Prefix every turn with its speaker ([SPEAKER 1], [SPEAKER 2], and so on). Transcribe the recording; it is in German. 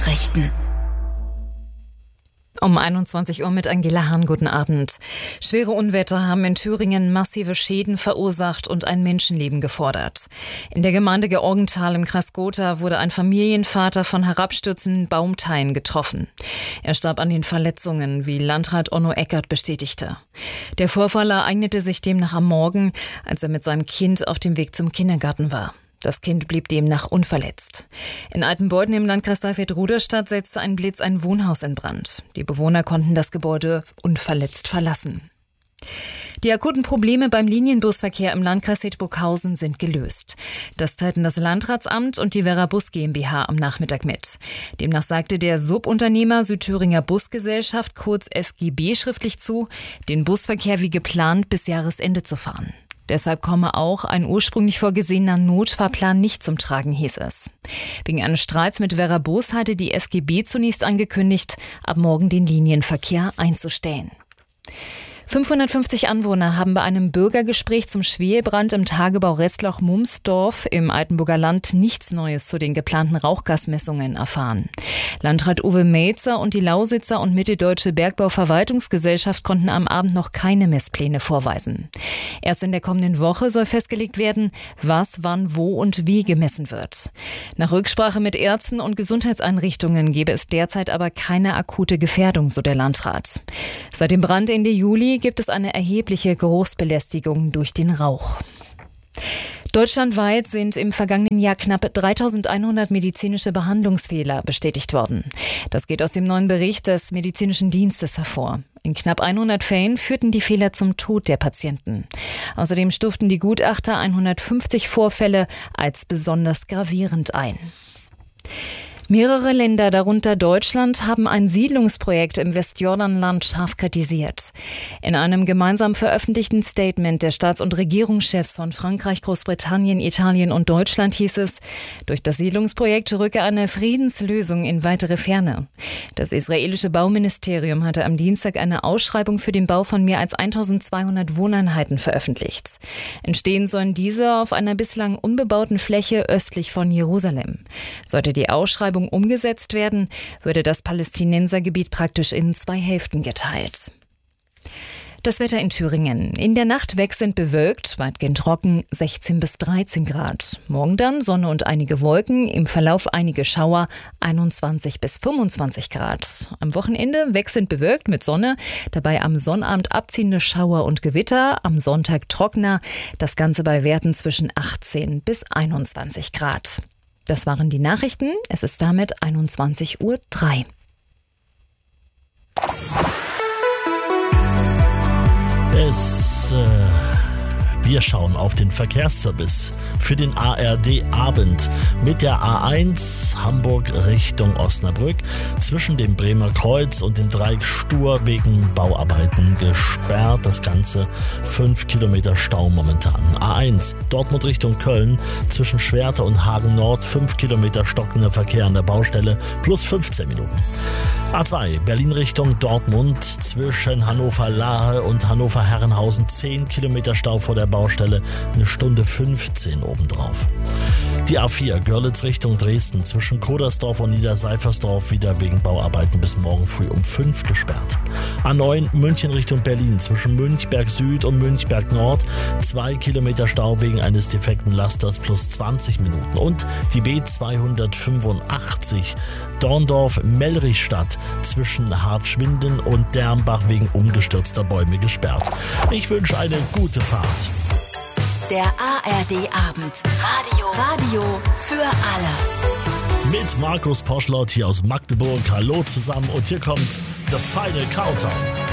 [SPEAKER 1] Nachrichten. Um 21 Uhr mit Angela Hahn. Guten Abend. Schwere Unwetter haben in Thüringen massive Schäden verursacht und ein Menschenleben gefordert. In der Gemeinde Georgenthal im Kreis Gotha wurde ein Familienvater von herabstürzenden Baumteilen getroffen. Er starb an den Verletzungen, wie Landrat Onno Eckert bestätigte. Der Vorfall ereignete sich demnach am Morgen, als er mit seinem Kind auf dem Weg zum Kindergarten war. Das Kind blieb demnach unverletzt. In Altenbeuthen im Landkreis Saalfeld-Ruderstadt setzte ein Blitz ein Wohnhaus in Brand. Die Bewohner konnten das Gebäude unverletzt verlassen. Die akuten Probleme beim Linienbusverkehr im Landkreis Hildburghausen sind gelöst. Das teilten das Landratsamt und die Werra Bus GmbH am Nachmittag mit. Demnach sagte der Subunternehmer Südthüringer Busgesellschaft, kurz SGB, schriftlich zu, den Busverkehr wie geplant bis Jahresende zu fahren. Deshalb komme auch ein ursprünglich vorgesehener Notfahrplan nicht zum Tragen, hieß es. Wegen eines Streits mit Werra Bus hatte die SGB zunächst angekündigt, ab morgen den Linienverkehr einzustellen. 550 Anwohner haben bei einem Bürgergespräch zum Schwehebrand im Tagebau Restloch-Mumsdorf im Altenburger Land nichts Neues zu den geplanten Rauchgasmessungen erfahren. Landrat Uwe Melzer und die Lausitzer und Mitteldeutsche Bergbauverwaltungsgesellschaft konnten am Abend noch keine Messpläne vorweisen. Erst in der kommenden Woche soll festgelegt werden, was, wann, wo und wie gemessen wird. Nach Rücksprache mit Ärzten und Gesundheitseinrichtungen gebe es derzeit aber keine akute Gefährdung, so der Landrat. Seit dem Brand Ende Juli gibt es eine erhebliche Geruchsbelästigung durch den Rauch. Deutschlandweit sind im vergangenen Jahr knapp 3.100 medizinische Behandlungsfehler bestätigt worden. Das geht aus dem neuen Bericht des Medizinischen Dienstes hervor. In knapp 100 Fällen führten die Fehler zum Tod der Patienten. Außerdem stuften die Gutachter 150 Vorfälle als besonders gravierend ein. Mehrere Länder, darunter Deutschland, haben ein Siedlungsprojekt im Westjordanland scharf kritisiert. In einem gemeinsam veröffentlichten Statement der Staats- und Regierungschefs von Frankreich, Großbritannien, Italien und Deutschland hieß es, durch das Siedlungsprojekt rücke eine Friedenslösung in weitere Ferne. Das israelische Bauministerium hatte am Dienstag eine Ausschreibung für den Bau von mehr als 1.200 Wohneinheiten veröffentlicht. Entstehen sollen diese auf einer bislang unbebauten Fläche östlich von Jerusalem. Sollte die Ausschreibung umgesetzt werden, würde das Palästinensergebiet praktisch in 2 Hälften geteilt. Das Wetter in Thüringen. In der Nacht wechselnd bewölkt, weitgehend trocken, 16 bis 13 Grad. Morgen dann Sonne und einige Wolken, im Verlauf einige Schauer, 21 bis 25 Grad. Am Wochenende wechselnd bewölkt mit Sonne, dabei am Sonnabend abziehende Schauer und Gewitter, am Sonntag trockener, das Ganze bei Werten zwischen 18 bis 21 Grad. Das waren die Nachrichten. Es ist damit 21:03 Uhr.
[SPEAKER 2] Wir schauen auf den Verkehrsservice für den ARD-Abend mit der A1 Hamburg Richtung Osnabrück zwischen dem Bremer Kreuz und dem Dreieck Stur wegen Bauarbeiten gesperrt. Das Ganze 5 Kilometer Stau momentan. A1 Dortmund Richtung Köln zwischen Schwerte und Hagen Nord 5 Kilometer stockender Verkehr an der Baustelle plus 15 Minuten. A2 Berlin Richtung Dortmund zwischen Hannover-Lahe und Hannover-Herrenhausen 10 Kilometer Stau vor der Baustelle, 1 Stunde 15 obendrauf. Die A4 Görlitz Richtung Dresden zwischen Kodersdorf und Niederseifersdorf wieder wegen Bauarbeiten bis morgen früh um 5 gesperrt. A9 München Richtung Berlin zwischen Münchberg Süd und Münchberg Nord 2 Kilometer Stau wegen eines defekten Lasters plus 20 Minuten. Und die B285 Dorndorf-Mellrichstadt zwischen Hartschwinden und Dermbach wegen umgestürzter Bäume gesperrt. Ich wünsche eine gute Fahrt.
[SPEAKER 1] Der ARD-Abend. Radio für alle.
[SPEAKER 2] Mit Markus Poschlott hier aus Magdeburg. Hallo zusammen und hier kommt The Final Countdown.